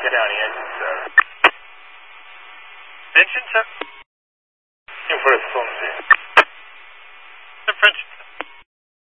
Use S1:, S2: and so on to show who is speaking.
S1: County, engine, sir.
S2: Engine, sir?
S1: Looking for a storm, sir.